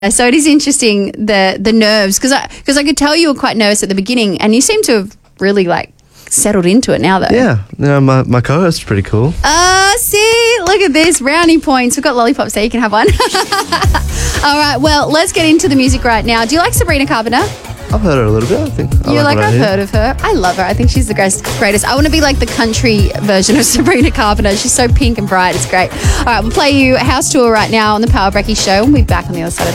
So it is interesting, the nerves, because I could tell you were quite nervous at the beginning, and you seem to have really settled into it now, though. Yeah, my co-host's pretty cool. See, look at this, brownie points. We've got lollipops there, you can have one. All right, well, let's get into the music right now. Do you like Sabrina Carpenter? I've heard her a little bit, I think. I've heard of her. I love her. I think she's the greatest. I want to be like the country version of Sabrina Carpenter. She's so pink and bright. It's great. All right, we'll play you House Tour right now on the Power Brecky Show, and we'll be back on the other side of